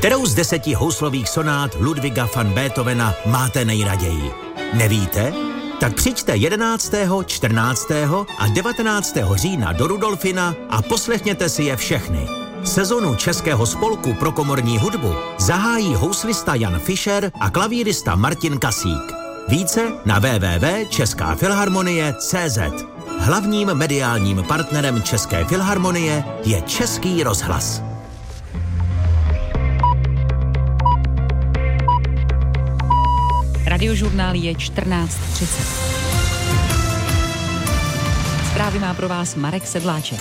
Kterou z 10 houslových sonát Ludwiga van Beethovena máte nejraději? Nevíte? Tak přijďte 11., 14. a 19. října do Rudolfina a poslechněte si je všechny. Sezonu Českého spolku pro komorní hudbu zahájí houslista Jan Fischer a klavírista Martin Kasík. Více na www.českafilharmonie.cz. Hlavním mediálním partnerem České filharmonie je Český rozhlas. Radiožurnál je 14:30. Zprávy má pro vás Marek Sedláček.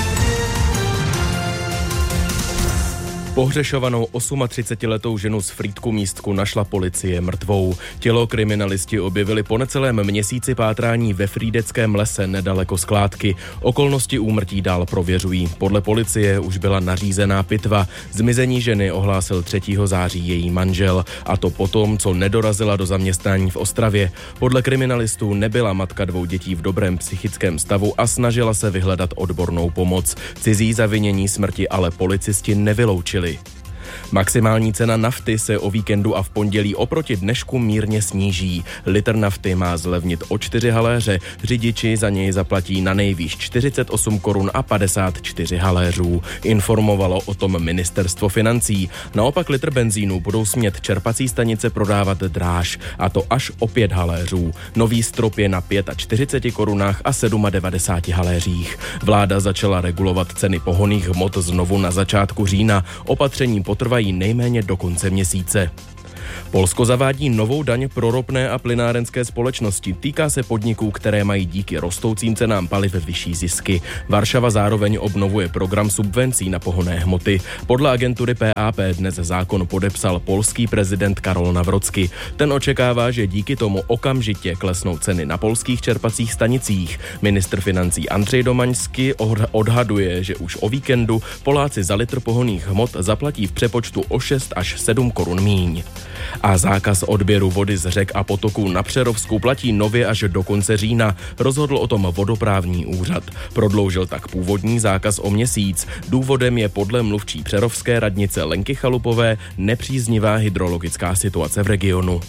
Pohřešovanou 38letou ženu z Frýdku Místku našla policie mrtvou. Tělo kriminalisti objevili po necelém měsíci pátrání ve Frýdeckém lese nedaleko skládky. Okolnosti úmrtí dál prověřují. Podle policie už byla nařízená pitva. Zmizení ženy ohlásil 3. září její manžel. A to potom, co nedorazila do zaměstnání v Ostravě. Podle kriminalistů nebyla matka 2 dětí v dobrém psychickém stavu a snažila se vyhledat odbornou pomoc. Cizí zavinění smrti ale policisti nevyloučili. Maximální cena nafty se o víkendu a v pondělí oproti dnešku mírně sníží. Litr nafty má zlevnit o 4 haléře, řidiči za něj zaplatí na nejvýš 48 korun a 54 haléřů. Informovalo o tom ministerstvo financí. Naopak litr benzínu budou smět čerpací stanice prodávat dráž, a to až o 5 haléřů. Nový strop je na 45 korunách a 97 haléřích. Vláda začala regulovat ceny pohonných hmot znovu na začátku října. Opatření potrvají nejméně do konce měsíce. Polsko zavádí novou daň pro ropné a plynárenské společnosti. Týká se podniků, které mají díky rostoucím cenám paliv vyšší zisky. Varšava zároveň obnovuje program subvencí na pohonné hmoty. Podle agentury PAP dnes zákon podepsal polský prezident Karol Nawrocki. Ten očekává, že díky tomu okamžitě klesnou ceny na polských čerpacích stanicích. Ministr financí Andrej Domaňský odhaduje, že už o víkendu Poláci za litr pohonných hmot zaplatí v přepočtu o 6 až 7 korun míň. A zákaz odběru vody z řek a potoků na Přerovsku platí nově až do konce října, rozhodl o tom vodoprávní úřad. Prodloužil tak původní zákaz o měsíc. Důvodem je podle mluvčí přerovské radnice Lenky Chalupové nepříznivá hydrologická situace v regionu.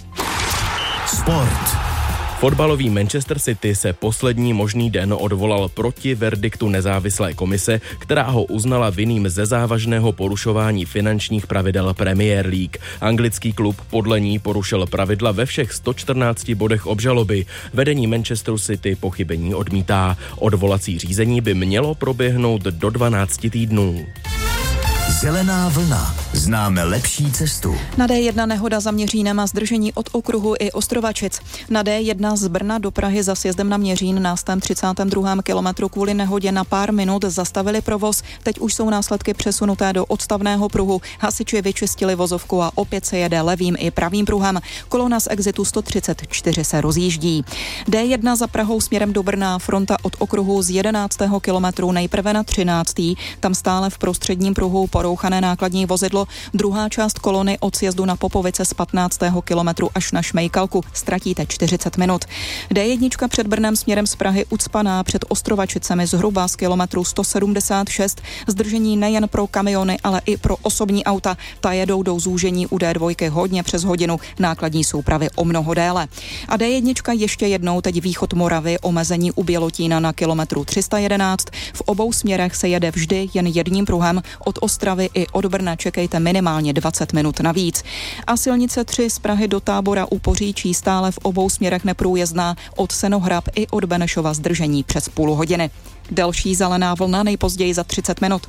Sport. Fotbalový Manchester City se poslední možný den odvolal proti verdiktu nezávislé komise, která ho uznala vinným ze závažného porušování finančních pravidel Premier League. Anglický klub podle ní porušil pravidla ve všech 114 bodech obžaloby. Vedení Manchesteru City pochybení odmítá. Odvolací řízení by mělo proběhnout do 12 týdnů. Zelená vlna. Známe lepší cestu. Na D1 nehoda za Měřínem a zdržení od okruhu i Ostrovačic. Na D1 z Brna do Prahy za sjezdem na Měřín na 132. kilometru kvůli nehodě na pár minut zastavili provoz. Teď už jsou následky přesunuté do odstavného pruhu. Hasiči vyčistili vozovku a opět se jede levým i pravým pruhem. Kolona z exitu 134 se rozjíždí. D1 za Prahou směrem do Brna, fronta od okruhu z 11. kilometru nejprve na 13. Tam stále v prostředním pruhu porouchané nákladní vozidlo. Druhá část kolony od sjezdu na Popovice z 15. kilometru až na Šmejkalku. Ztratíte 40 minut. D1 před Brnem směrem z Prahy ucpaná před Ostrovačicemi zhruba z kilometru 176. Zdržení nejen pro kamiony, ale i pro osobní auta. Ta jedou do zúžení u D2 hodně přes hodinu. Nákladní soupravy o mnoho déle. A D1 ještě jednou teď východ Moravy, omezení u Bělotína na kilometru 311. V obou směrech se jede vždy jen jedním pruhem. Od Ostravy i od Brna čekejte minimálně 20 minut navíc. A silnice 3 z Prahy do Tábora u Poříčí stále v obou směrech neprůjezdná, od Senohrab i od Benešova zdržení přes půl hodiny. Další zelená vlna nejpozději za 30 minut.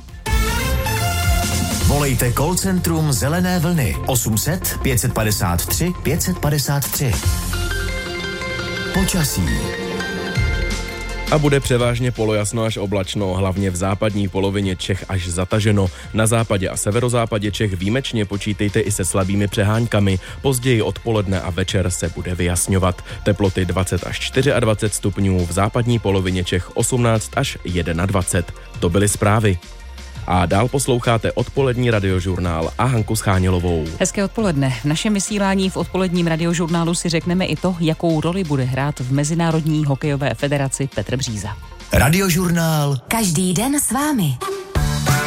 Volejte call centrum Zelené vlny 800 553 553. Počasí. A bude převážně polojasno až oblačno, hlavně v západní polovině Čech až zataženo. Na západě a severozápadě Čech výjimečně počítejte i se slabými přeháňkami. Později odpoledne a večer se bude vyjasňovat. Teploty 20 až 24 stupňů, v západní polovině Čech 18 až 21. To byly zprávy. A dál posloucháte odpolední radiožurnál a Hanku Schánělovou. Hezké odpoledne. V našem vysílání v odpoledním radiožurnálu si řekneme i to, jakou roli bude hrát v Mezinárodní hokejové federaci Petr Bříza. Radiožurnál. Každý den s vámi.